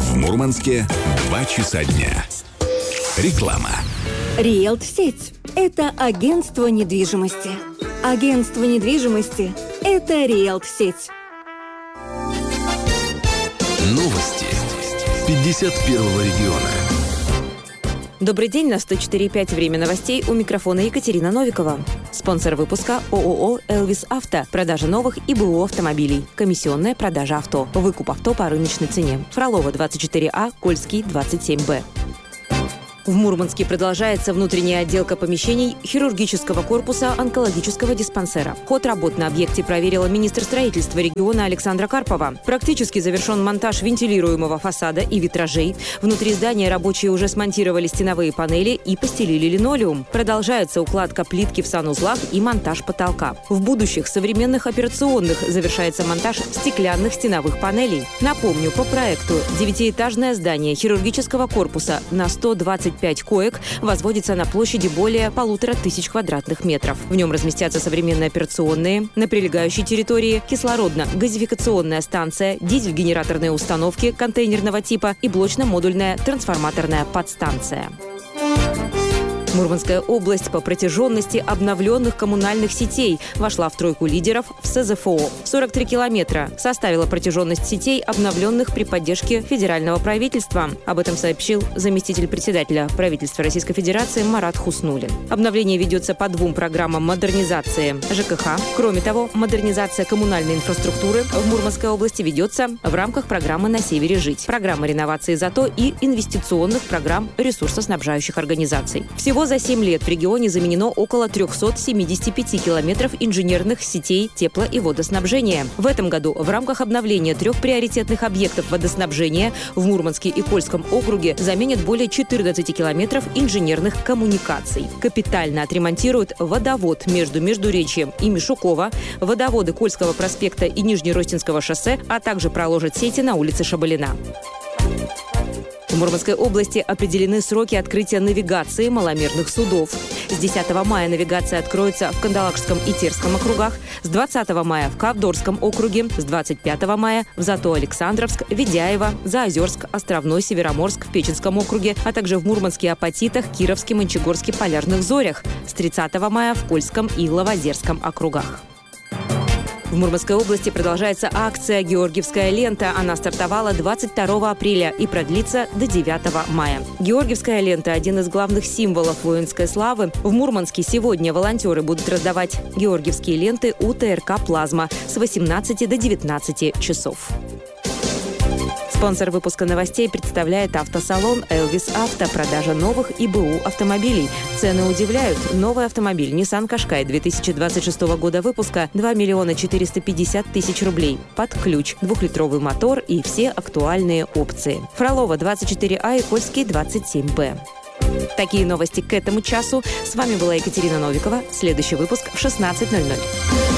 В Мурманске 2 часа дня. Реклама. Риэлт-сеть – это агентство недвижимости. Агентство недвижимости – это Риэлт-сеть. Новости 51-го региона. Добрый день, на 104.5 время новостей, у микрофона Екатерина Новикова. Спонсор выпуска ООО «Элвис Авто». Продажа новых и БУ автомобилей. Комиссионная продажа авто. Выкуп авто по рыночной цене. Фролова, 24А, Кольский, 27Б. В Мурманске продолжается внутренняя отделка помещений хирургического корпуса онкологического диспансера. Ход работ на объекте проверила министр строительства региона Александра Карпова. Практически завершен монтаж вентилируемого фасада и витражей. Внутри здания рабочие уже смонтировали стеновые панели и постелили линолеум. Продолжается укладка плитки в санузлах и монтаж потолка. В будущих современных операционных завершается монтаж стеклянных стеновых панелей. Напомню, по проекту 9-этажное здание хирургического корпуса на 125 коек возводится на площади более 1500 квадратных метров. В нем разместятся современные операционные, на прилегающей территории кислородно-газификационная станция, дизель-генераторные установки контейнерного типа и блочно-модульная трансформаторная подстанция. Мурманская область по протяженности обновленных коммунальных сетей вошла в тройку лидеров в СЗФО. 43 километра составила протяженность сетей, обновленных при поддержке федерального правительства. Об этом сообщил заместитель председателя правительства Российской Федерации Марат Хуснуллин. Обновление ведется по 2 программам модернизации ЖКХ. Кроме того, модернизация коммунальной инфраструктуры в Мурманской области ведется в рамках программы «На севере жить», программы реновации ЗАТО и инвестиционных программ ресурсоснабжающих организаций. Всего за 7 лет в регионе заменено около 375 километров инженерных сетей тепло- и водоснабжения. В этом году в рамках обновления 3 приоритетных объектов водоснабжения в Мурманске и Кольском округе заменят более 14 километров инженерных коммуникаций. Капитально отремонтируют водовод между Междуречьем и Мишукова, водоводы Кольского проспекта и Нижнеростинского шоссе, а также проложат сети на улице Шабалина. В Мурманской области определены сроки открытия навигации маломерных судов. С 10 мая навигация откроется в Кандалакшском и Терском округах, с 20 мая в Кавдорском округе, с 25 мая в Зато-Александровск, Ведяево, Заозерск, Островной, Североморск в Печенском округе, а также в Мурманске, Апатитах, Кировске, Мончегорске, Полярных Зорях, с 30 мая в Кольском и Лавозерском округах. В Мурманской области продолжается акция «Георгиевская лента». Она стартовала 22 апреля и продлится до 9 мая. Георгиевская лента – один из главных символов воинской славы. В Мурманске сегодня волонтеры будут раздавать георгиевские ленты у ТРК «Плазма» с 18 до 19 часов. Спонсор выпуска новостей представляет автосалон «Элвис Авто». Продажа новых и БУ автомобилей. Цены удивляют. Новый автомобиль Nissan Qashqai 2026 года выпуска 2 450 000 рублей. Под ключ, 2-литровый мотор и все актуальные опции. Фролова, 24А и Кольский, 27Б. Такие новости к этому часу. С вами была Екатерина Новикова. Следующий выпуск в 16:00.